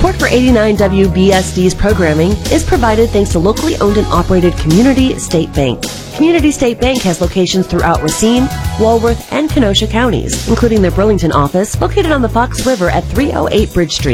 Support for 89 WBSD's programming is provided thanks to locally owned and operated Community State Bank. Community State Bank has locations throughout Racine, Walworth, and Kenosha counties, including their Burlington office located on the Fox River at 308 Bridge Street.